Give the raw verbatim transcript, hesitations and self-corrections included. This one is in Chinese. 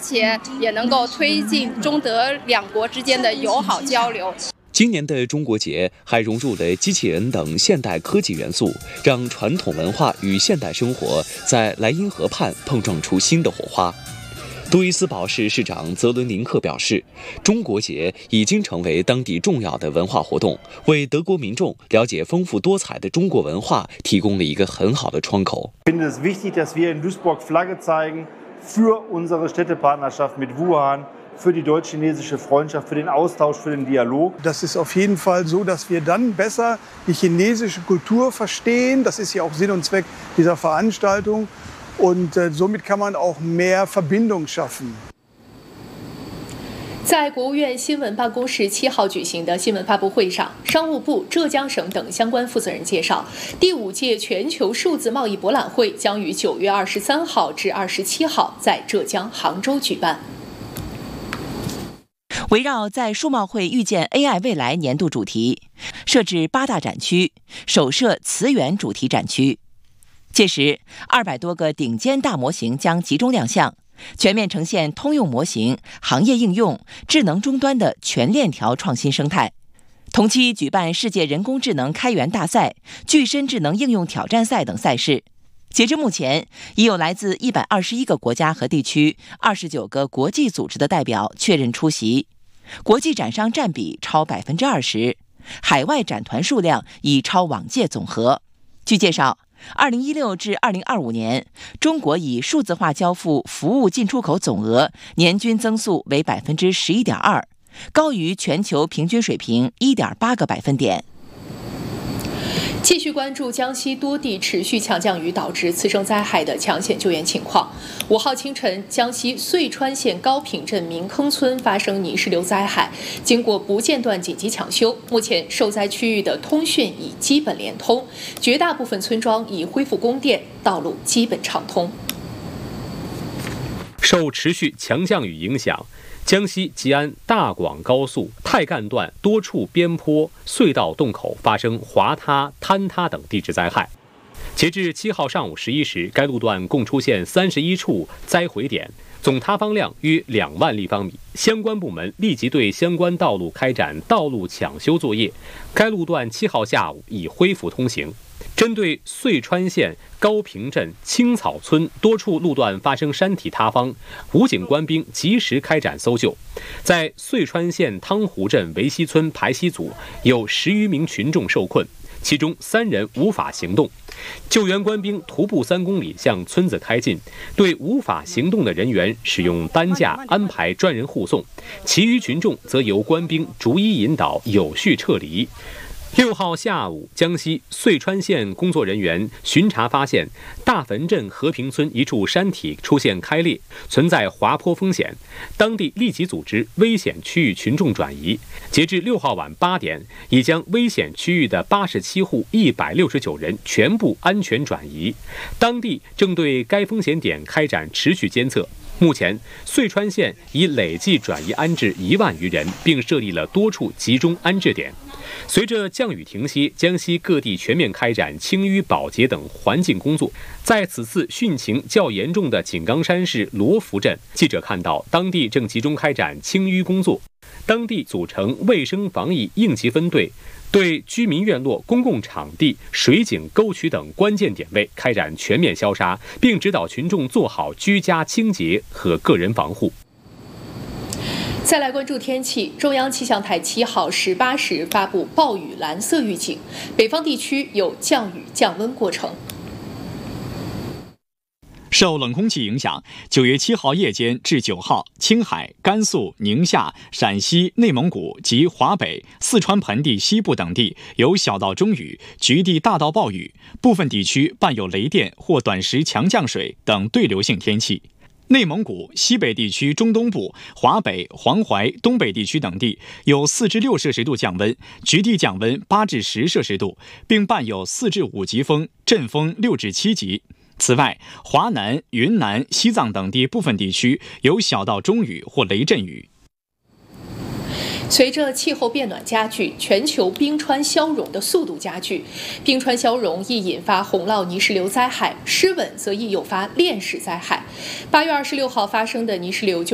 且也能够推进中德两国之间的友好交流。 今年的中国节还融入了机器人等现代科技元素，让传统文化与现代生活在莱茵河畔碰撞出新的火花。杜伊斯堡市市长泽伦林克表示，中国节已经成为当地重要的文化活动，为德国民众了解丰富多彩的中国文化提供了一个很好的窗口。 Ich finde es wichtig, dass wir in Duisburg Flagge zeigen für unsere Städtepartnerschaft mit Wuhan, für die deutsch-chinesische Freundschaft, für den Austausch, für den Dialog. Das ist auf jeden Fall so, dass wir dann besser die chinesische Kultur verstehen. Das ist ja auch Sinn und Zweck dieser Veranstaltung. Und äh, somit kann man auch mehr Verbindung schaffen. 在国务院新闻办公室七号举行的新闻发布会上，商务部、浙江省等相关负责人介绍，第五届全球数字贸易博览会将于九月二十三号至二十七号在浙江杭州举办。 围绕在数贸会遇见 A I 未来年度主题，设置八大展区，首设磁源主题展区。届时，二百多个顶尖大模型将集中亮相，全面呈现通用模型、行业应用、智能终端的全链条创新生态。同期举办世界人工智能开源大赛、具身智能应用挑战赛等赛事。截至目前，已有来自一百二十一个国家和地区、二十九个国际组织的代表确认出席，国际展商占比超百分之二十，海外展团数量已超往届总和。据介绍，二零一六至二零二五年，中国以数字化交付服务进出口总额年均增速为百分之十一点二，高于全球平均水平一点八个百分点。 继续关注江西多地持续强降雨导致次生灾害的抢险救援情况。五号清晨，江西遂川县高坪镇民坑村发生泥石流灾害，经过不间断紧急抢修，目前受灾区域的通讯已基本连通，绝大部分村庄已恢复供电，道路基本畅通。 受持续强降雨影响，江西吉安大广高速太干段多处边坡、隧道洞口发生滑塌、坍塌等地质灾害。截至七号上午十一时，该路段共出现三十一处灾毁点，总塌方量约两万立方米。相关部门立即对相关道路开展道路抢修作业，该路段七号下午已恢复通行。针对遂川县高坪镇青草村多处路段发生山体塌方，武警官兵及时开展搜救。在遂川县汤湖镇维西村排溪组，有十余名群众受困，其中三人无法行动。救援官兵徒步三公里向村子开进，对无法行动的人员使用担架安排专人护送，其余群众则由官兵逐一引导有序撤离。六号下午，江西遂川县工作人员巡查发现，大坟镇和平村一处山体出现开裂，存在滑坡风险，当地立即组织危险区域群众转移。截至六号晚八点，已将危险区域的八十七户一百六十九人全部安全转移。当地正对该风险点开展持续监测。目前，遂川县已累计转移安置一万余人，并设立了多处集中安置点。随着降雨停歇，江西各地全面开展清淤保洁等环境工作。在此次汛情较严重的井冈山市罗浮镇，记者看到当地正集中开展清淤工作，当地组成卫生防疫应急分队，对居民院落、公共场地、水井、沟渠等关键点位开展全面消杀，并指导群众做好居家清洁和个人防护。 再来关注天气，中央气象台七号十八时发布暴雨蓝色预警，北方地区有降雨降温过程。 受冷空气影响，九月七号夜间至九号，青海、甘肃、宁夏、陕西、内蒙古及华北、四川盆地西部等地有小到中雨，局地大到暴雨，部分地区伴有雷电或短时强降水等对流性天气。内蒙古、西北地区中东部、华北、黄淮、东北地区等地有四至六摄氏度降温，局地降温八至十摄氏度，并伴有四至五级风，阵风六至七级。此外，华南、云南、西藏等地部分地区有小到中雨或雷阵雨。 随着气候变暖加剧，全球冰川消融的速度加剧，冰川消融易引发洪涝泥石流灾害，失稳则易诱发链式灾害。八月二十六号发生的泥石流就